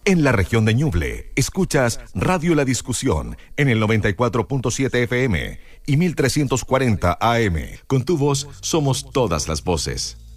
En la región de Ñuble, escuchas Radio La Discusión en el 94.7 FM y 1340 AM. Con tu voz somos todas las voces.